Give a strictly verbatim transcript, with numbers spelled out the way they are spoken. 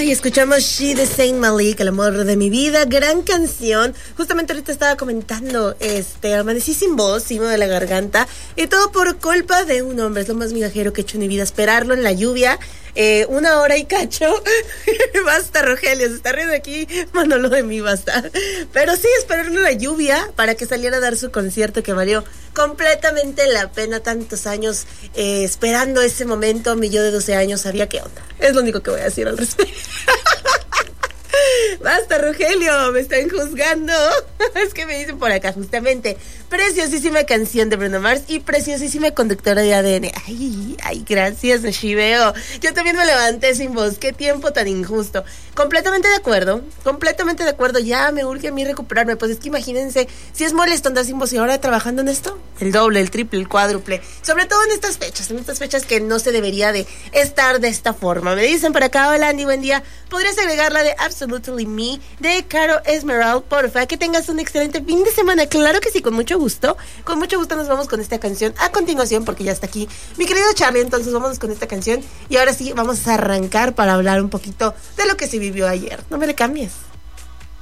Ay, escuchamos She de Saint Malik, El amor de mi vida, gran canción. Justamente ahorita estaba comentando, este, amanecí sin voz, sin de la garganta, y todo por culpa de un hombre. Es lo más migajero que he hecho en mi vida, esperarlo en la lluvia, eh, una hora y cacho. Basta, Rogelio, se está riendo aquí, Manolo de mí, basta. Pero sí, esperarlo en la lluvia para que saliera a dar su concierto, que valió completamente la pena. Tantos años eh, esperando ese momento. Mi yo de doce años sabía qué onda. Es lo único que voy a decir al respecto. Basta, Rogelio, me están juzgando. Es que me dicen por acá, justamente, preciosísima canción de Bruno Mars y preciosísima conductora de A D N. Ay, ay, gracias, Shiveo. Yo también me levanté sin voz. Qué tiempo tan injusto. Completamente de acuerdo, completamente de acuerdo. Ya me urge a mí recuperarme. Pues es que imagínense, si es molesto andar sin voz y ahora trabajando en esto, el doble, el triple, el cuádruple. Sobre todo en estas fechas, en estas fechas que no se debería de estar de esta forma. Me dicen por acá, hola Andy, buen día. ¿Podrías agregar la de Absolutely Me de Caro Esmeralda, porfa? Que tengas un excelente fin de semana. Claro que sí, con mucho gusto. Con mucho gusto nos vamos con esta canción a continuación, porque ya está aquí mi querido Charlie. Entonces vamos con esta canción y ahora sí vamos a arrancar para hablar un poquito de lo que se vivió ayer. No me le cambies.